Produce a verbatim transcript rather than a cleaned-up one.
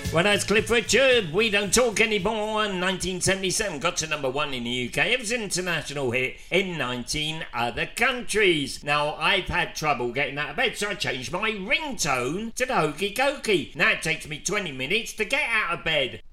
Well, that's Cliff Richard. We Don't Talk Anymore. nineteen seventy-seven got to number one in the U K. It was an international hit in nineteen other countries. Now, I've had trouble getting out of bed, so I changed my ringtone to the Hokey Cokey. Now it takes me twenty minutes to get out of bed.